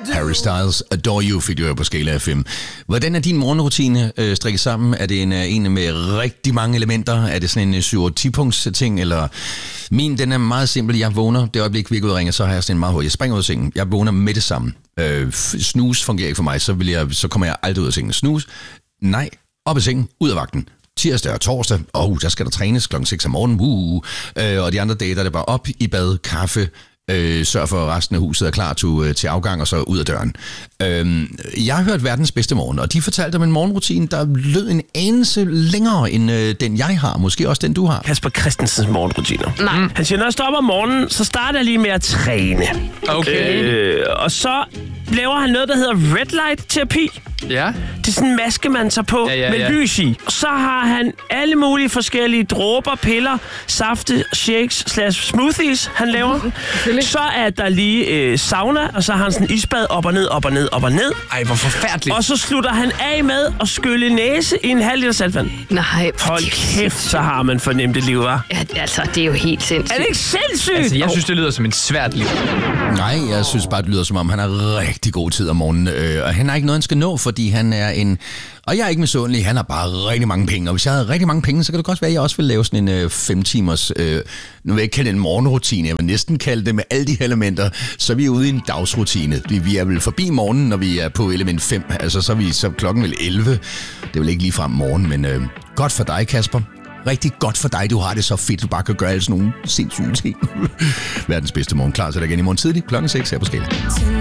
Harry Styles, Adore You, fik du her på Skala FM. Hvordan er din morgenrutine strikket sammen? Er det en med rigtig mange elementer? Er det sådan en 7-10-punkts ting? Eller min, den er meget simpel. Jeg vågner, det øjeblik vi ikke udringer, så har jeg sådan en meget hurtigt. Jeg springer ud af sengen. Jeg vågner med det samme. Snus fungerer ikke for mig, så kommer jeg aldrig ud af sengen. Snus, nej, op af sengen, ud af vagten. Tirsdag og torsdag, der skal der trænes klokken 6 om morgenen, og de andre dage, der er det bare op i bad, kaffe, sørg for, at resten af huset er klar til afgang, og så ud af døren. Jeg har hørt verdens bedste morgen, og de fortalte om en morgenrutine, der lød en anelse længere end den, jeg har. Måske også den, du har. Kasper Christensens morgenrutiner. Nej. Han siger, når jeg står op om morgenen, så starter jeg lige med at træne. Okay. Og så laver han noget, der hedder red light terapi. Ja. Det er sådan en maske, man tager på med lys i. Så har han alle mulige forskellige dråber, piller, safte, shakes / smoothies, han laver. Så er der lige sauna, og så har han sådan en isbad op og ned, op og ned, op og ned. Ej, hvor forfærdeligt. Og så slutter han af med at skylle næse i en halv liter saltvand. Nej. Hold kæft, så har man fornemt det liv, hva'? Ja, altså, det er jo helt sindssygt. Er det ikke sindssygt? Altså, jeg synes, det lyder som et svært liv. Nej, jeg synes bare, det lyder som om, han har rigtig god tid om morgenen. Og han har ikke noget, han skal nå, fordi han er en... Og jeg er ikke misundelig, han har bare rigtig mange penge. Og hvis jeg havde rigtig mange penge, så kan det godt være, at jeg også vil lave sådan en 5 timers... nu vil jeg ikke kalde det en morgenrutine, jeg vil næsten kalde det med alle de elementer. Så er vi ude i en dagsrutine. Vi er vel forbi morgenen, når vi er på element 5. Altså, så klokken vel 11. Det er vel ikke lige frem morgen, men godt for dig, Kasper. Rigtig godt for dig, du har det så fedt, du bare kan gøre alle sådan nogle sindssyge ting. Verdens bedste morgen klar, så der igen i morgen tidlig, klokken 6 her på Skala.